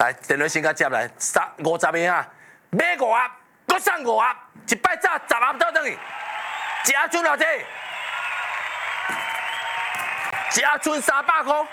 来，电话先甲接来，50个啊，买5盒，搁送5盒，一摆炸10盒倒转去，一盒剩偌济？一盒剩300块，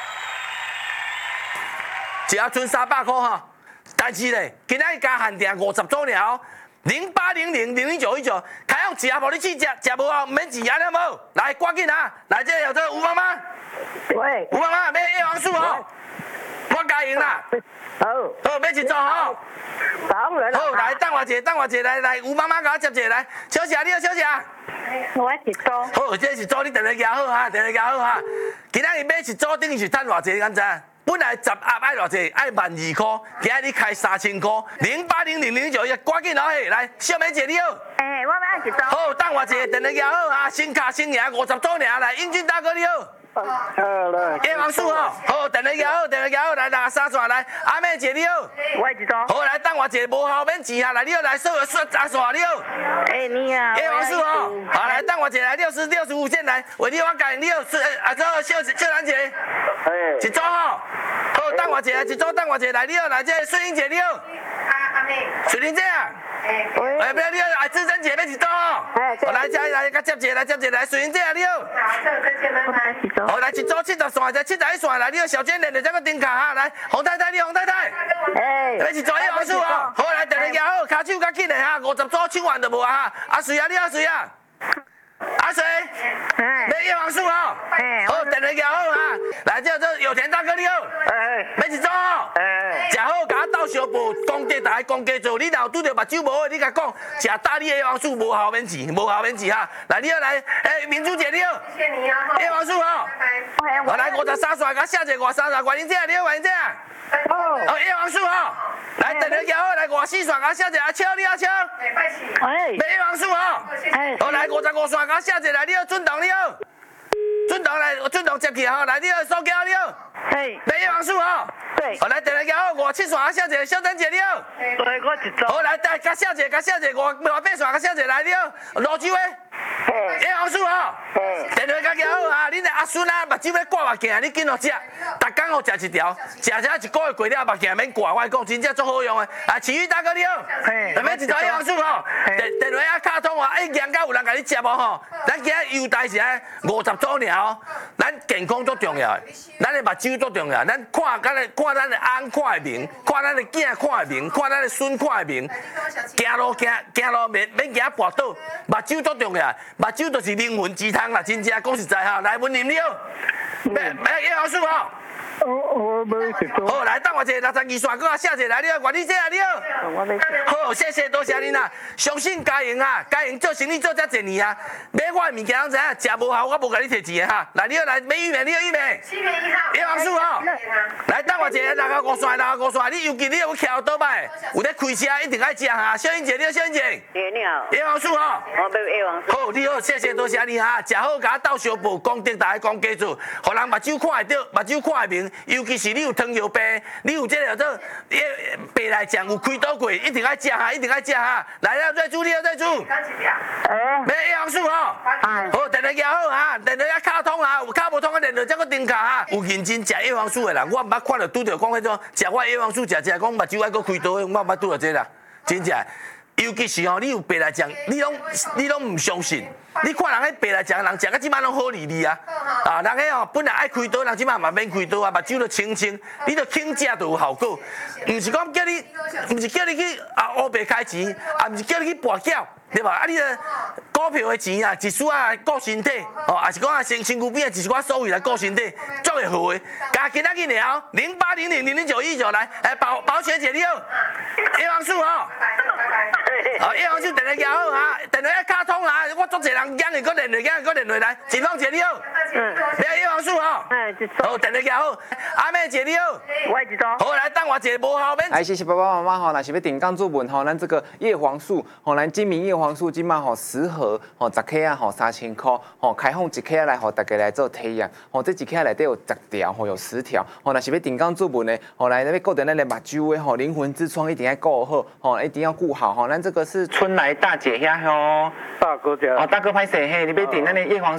一盒剩300块哈。但是咧，今仔日加限定50组尔哦。0800000919，开放一盒无你去食，食无后唔免钱，安尼无？来，赶紧啊！来，这有这吴妈妈， 喂， 吴妈妈，买叶黄素哦，我加赢啦。好，买一组吼。 当然好，来，等我一下，来，吴妈妈甲我接一下来。小姐，你好，小姐。 我一组。 好，这是组，你电话夹好哈，今仔日买一组等于是赚偌济，你敢知？本来10盒爱偌济，爱12块，今仔日开3000块，08000009，赶紧攞去，来，小美姐你好。 我买一组。 好，等我一下，电话夹好哈，新卡新赢50组尔，来，英俊大哥你好。叶黄素哦，好，电话夹好，来63线来，阿妹姐你好。 我一组。 好，来，等我一下，无效免钱啊，来，你好，来，说阿线你好。 你好。 叶黄素哦，好，来，等我一下，来65线来，为你我教你好，秀兰姐。一组吼。好，等我一下，等我一下，来，你好，来，这水英姐你好。阿妹。水玲姐啊。不要你好，来，志珍姐要一组哦。来，来，甲接一下，来，水玲姐啊，你好。好，来一组70线，再71线，来，你好，小娟连着这个顶卡哈，来，洪太太，你洪太太。要一组叶黄素哦。好，来，电话夹好，骹手较紧的哈，50组抢完就无啊哈。阿水啊，你好，水啊。阿水，买叶黄素哦。好，电话夹好哈。来，这有田大哥你好。买一组哦。食好，甲我斗相报，公家大家公家做。你若有拄着目睭无好，你甲讲，食大你叶黄素无效免钱哈。来，你好来，明珠姐你好。谢谢你啊。叶黄素哦。我来53线，甲写一个53线，袁英姐你好，袁英姐。哦，叶黄素哦。来，电话夹好，来54线，甲写一个阿超你好，超。买叶黄素哦。好，来55线，甲写一个来，你好，俊东你好。俊东接起吼，来你好，苏娇你好。买叶黄素哦。好，来电话夹好，57线，甲写一个小珍姐你好。 我一组。 好，来甲写一个58线，甲写一个来你好，罗州诶。叶黄素哦。电话甲夹好啊，恁的阿孙啊，目睭要挂目镜，你紧落食，逐工好食一条，食一个月过了目镜免挂，我讲真正足好用的。啊，奇遇大哥你好。买一条叶黄素吼，电话啊卡通啊，硬到有人甲你食无吼？咱今仔优待是50组尔哦，咱健康足重要的，咱的目睭足重要，咱看咱的翁看会明，看咱的囝看会明，看咱的孙看会明，行路免行跋倒，目睭足重要，目睭就是灵魂之汤啦，真正讲实在哈。来，文林你好，买叶黄素吼。 我买一组。 好，来等我一下，62线，搁写一个来，你好，袁丽姐啊，你好。好，谢谢，多谢您啦。相信嘉莹啊，嘉莹做生意做遮侪年啊，买我的物件拢知影，食无效我无甲你摕钱的哈。来，你好，来买玉梅，你好玉梅。7月1号。叶黄素吼。来等我一下，65线，你尤其你有徛倒摆，有咧开车一定爱食哈。小英姐，你好，小英姐。 你好。 叶黄素吼。 我买叶黄素。 好，你好，谢谢，多谢你哈。食好，甲我斗相报，功德大家讲家做，互人目睭看会到，目睭看会明。尤其是你有糖尿病，你有这个做白内障有开刀过，一定爱食哈，来了，瑞珠你好，瑞珠。买叶黄素吼。好，电话夹好哈，电话啊卡通哈，有卡无通的电话，这个订卡哈。有认真食叶黄素的人，我毋捌看到拄着讲迄种食我叶黄素食讲目睭爱搁开刀，我毋捌拄着这啦，真正。尤其是吼，你有白内障，你拢唔相信。你看人迄白内障人食到即摆拢好利利啊！啊，人迄吼本来爱开刀，人即摆嘛免开刀啊，目睭就清清，你就轻食就有效果。毋是讲叫你，毋是叫你去乌白开钱，啊，毋是叫你去博缴，对吧？啊，你股票的钱啊，一丝啊顾身体，哦，也是讲啊身躯边啊，一寡所谓来顾身体，足会好的。加今仔日了0800000919来，保险姐你好，叶黄素吼。好，叶黄素电话夹好哈，电话卡通哈，我足侪人讲的，搁连落来，锦芳姐你好，买叶黄素吼，好，电话夹好，阿妹姐你好， 我一组。 好，来等我一个无效免。 来，谢谢爸爸妈妈吼，若是要订购做文吼，咱这个叶黄素吼，咱金明叶黄素今嘛吼10盒吼10克啊吼3000块吼，开放1克来吼大家来做体验吼，这1克内底有10条吼，有10条吼，若是要订购做文的吼，来要顾到咱的目睭的吼，灵魂之窗一定要顾好吼，一定要顾好吼，咱这个是春来大姐遐吼， 大哥家。 哦，大哥歹势嘿，你要订咱的叶黄。